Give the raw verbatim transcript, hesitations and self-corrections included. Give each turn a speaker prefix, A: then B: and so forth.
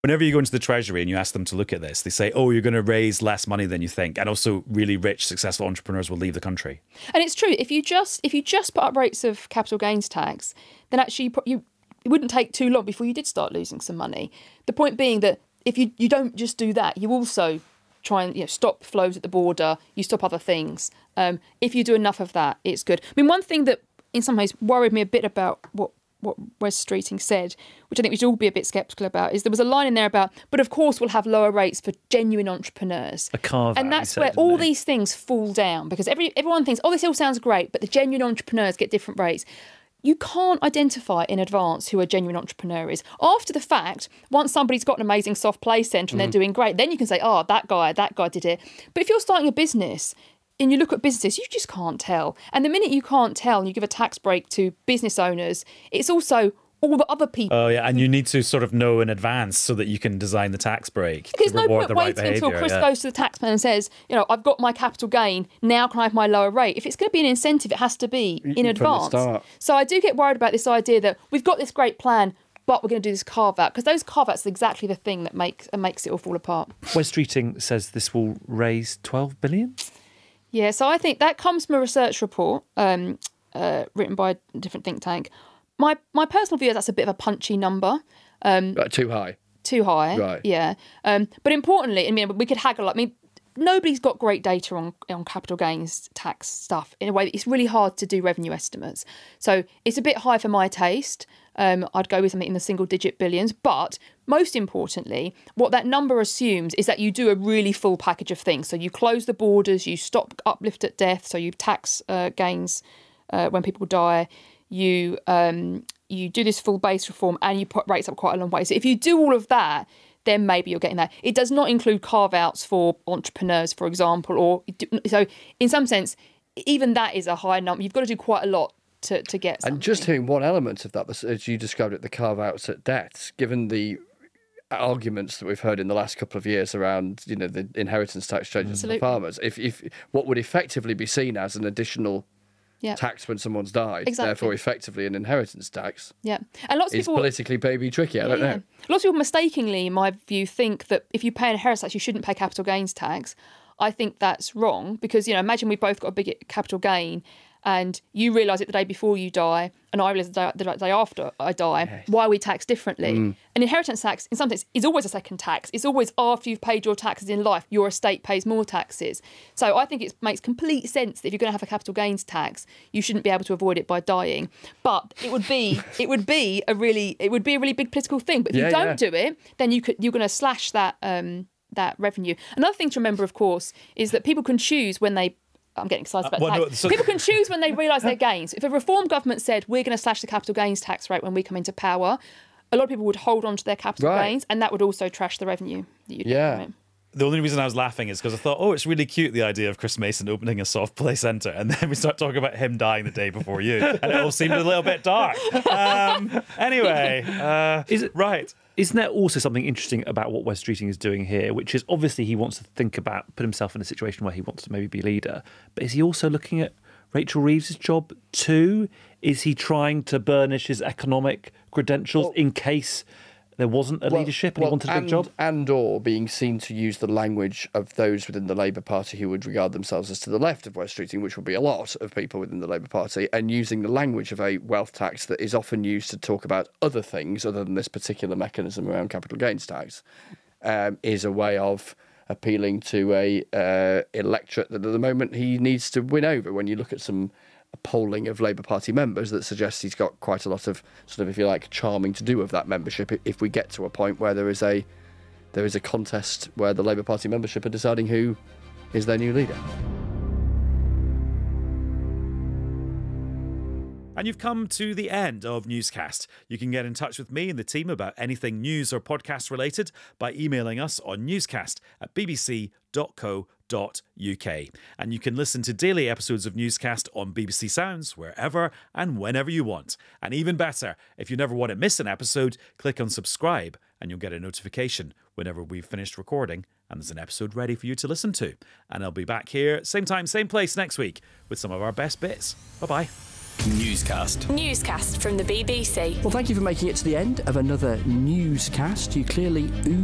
A: Whenever you go into the Treasury and you ask them to look at this, they say, oh, you're going to raise less money than you think. And also really rich, successful entrepreneurs will leave the country.
B: And it's true. If you just if you just put up rates of capital gains tax, then actually you, you it wouldn't take too long before you did start losing some money. The point being that if you, you don't just do that, you also try and you know, stop flows at the border, you stop other things. Um, if you do enough of that, it's good. I mean, one thing that in some ways worried me a bit about what what Wes Streeting said, which I think we should all be a bit sceptical about, is there was a line in there about, but of course we'll have lower rates for genuine entrepreneurs.
C: A carve
B: And that's where all these things fall down, because every everyone thinks, oh, this all sounds great, but the genuine entrepreneurs get different rates. You can't identify in advance who a genuine entrepreneur is. After the fact, once somebody's got an amazing soft play centre and they're doing great, then you can say, oh, that guy, that guy did it. But if you're starting a business and you look at businesses, you just can't tell. And the minute you can't tell and you give a tax break to business owners, it's also all the other people.
A: Oh, yeah, and you need to sort of know in advance so that you can design the tax break.
B: There's
A: to
B: no
A: reward
B: point
A: the right
B: waiting until
A: behaviour,
B: Chris
A: yeah.
B: goes to the taxman and says, you know, I've got my capital gain, now can I have my lower rate? If it's going to be an incentive, it has to be in
D: From the
B: advance.
D: start.
B: So I do get worried about this idea that we've got this great plan, but we're going to do this carve-out, because those carve-outs are exactly the thing that makes, uh, makes it all fall apart.
C: Wes Streeting says this will raise twelve billion.
B: Yeah, so I think that comes from a research report um, uh, written by a different think tank. My my personal view is that's a bit of a punchy number. Um,
D: Right, too high.
B: too high.
D: Right.
B: Yeah. Um, but importantly, I mean, we could haggle. I mean, nobody's got great data on, on capital gains tax stuff in a way that it's really hard to do revenue estimates. So it's a bit high for my taste. Um, I'd go with something in the single digit billions. But most importantly, what that number assumes is that you do a really full package of things. So you close the borders, you stop uplift at death, so you tax uh, gains uh, when people die. You um, you do this full base reform and you put rates up quite a long way. So if you do all of that, then maybe you're getting that. It does not include carve-outs for entrepreneurs, for example, or so in some sense, even that is a high number. You've got to do quite a lot to, to get something.
D: And just hearing one element of that, as you described it, the carve-outs at deaths, given the arguments that we've heard in the last couple of years around, you know, the inheritance tax changes
B: Absolutely.
D: for farmers, if, if what would effectively be seen as an additional
B: Yeah.
D: tax when someone's died,
B: Exactly.
D: therefore effectively an inheritance tax,
B: Yeah. And lots of
D: is
B: people
D: politically maybe tricky. I don't
B: Yeah.
D: know.
B: Lots of people mistakenly, in my view, think that if you pay an inheritance tax, you shouldn't pay capital gains tax. I think that's wrong because, you know, imagine we've both got a big capital gain and you realise it the day before you die and I realise the day, the day after I die.
D: Yes.
B: Why are we taxed differently? Mm. An inheritance tax, in some sense, is always a second tax. It's always after you've paid your taxes in life, your estate pays more taxes. So I think it makes complete sense that if you're going to have a capital gains tax, you shouldn't be able to avoid it by dying. But it would be it would be a really it would be a really big political thing. But if
D: Yeah,
B: you don't
D: yeah.
B: do it, then you could you're going to slash that um, that revenue. Another thing to remember, of course, is that people can choose when they. I'm getting excited about
A: Uh, well,
B: tax.
A: no, so-
B: People can choose when they realise their gains. If a reform government said we're going to slash the capital gains tax rate when we come into power, a lot of people would hold on to their capital
D: Right.
B: gains, and that would also trash the revenue that you get
D: Yeah.
B: from it.
A: The only reason I was laughing is because I thought, oh, it's really cute, the idea of Chris Mason opening a soft play centre. And then we start talking about him dying the day before you. And it all seemed a little bit dark. Um, anyway, uh,
C: Is it-
A: right.
C: Isn't there also something interesting about what Wes Streeting is doing here, which is obviously he wants to think about, put himself in a situation where he wants to maybe be leader, but is he also looking at Rachel Reeves' job too? Is he trying to burnish his economic credentials
D: Well-
C: in case there wasn't a
D: Well-
C: leadership and
D: well,
C: he wanted a big
D: and,
C: job?
D: and or being seen to use the language of those within the Labour Party who would regard themselves as to the left of Wes Streeting, which would be a lot of people within the Labour Party, and using the language of a wealth tax that is often used to talk about other things other than this particular mechanism around capital gains tax, um, is a way of appealing to a uh, electorate that at the moment he needs to win over. When you look at some polling of Labour Party members that suggests he's got quite a lot of sort of, if you like, charming to do with that membership if we get to a point where there is a there is a contest where the Labour Party membership are deciding who is their new leader.
A: And you've come to the end of Newscast. You can get in touch with me and the team about anything news or podcast related by emailing us on newscast at b b c dot co dot u k. And you can listen to daily episodes of Newscast on B B C Sounds wherever and whenever you want. And even better, if you never want to miss an episode, click on subscribe and you'll get a notification whenever we've finished recording and there's an episode ready for you to listen to. And I'll be back here, same time, same place next week with some of our best bits. Bye-bye.
E: Newscast.
F: Newscast from the B B C.
D: Well, thank you for making it to the end of another newscast. You clearly